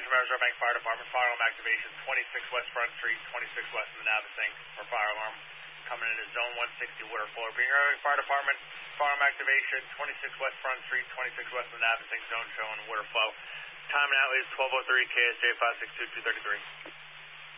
Central Arizona Bank Fire Department, fire alarm activation, 26 West Front Street, 26 West in the Navasink for fire alarm. Coming in at Zone 160 water flow. Green River Fire Department, fire alarm activation, 26 West Front Street, 26 West in the Navasink zone showing water flow. Time now is 12:03, KSJ 562-233.